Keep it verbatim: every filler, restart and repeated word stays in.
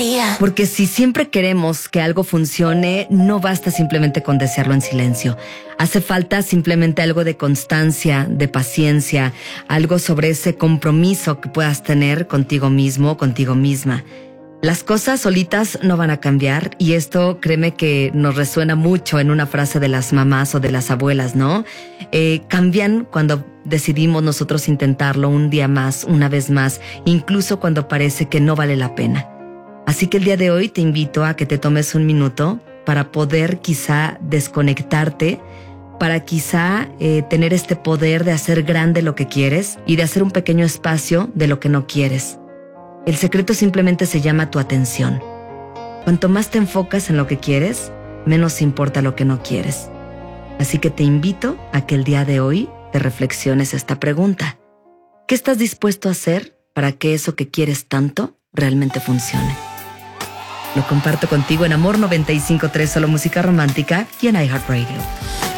Porque si siempre queremos que algo funcione, no basta simplemente con desearlo en silencio. Hace falta simplemente algo de constancia, de paciencia, algo sobre ese compromiso que puedas tener contigo mismo, contigo misma. Las cosas solitas no van a cambiar, y esto créeme que nos resuena mucho en una frase de las mamás o de las abuelas, ¿no? Eh, cambian cuando decidimos nosotros intentarlo un día más, una vez más, incluso cuando parece que no vale la pena. Así que el día de hoy te invito a que te tomes un minuto para poder quizá desconectarte, para quizá eh, tener este poder de hacer grande lo que quieres y de hacer un pequeño espacio de lo que no quieres. El secreto simplemente se llama tu atención. Cuanto más te enfocas en lo que quieres, menos importa lo que no quieres. Así que te invito a que el día de hoy te reflexiones esta pregunta. ¿Qué estás dispuesto a hacer para que eso que quieres tanto realmente funcione? Lo comparto contigo en Amor noventa y cinco punto tres, solo música romántica, y en iHeartRadio.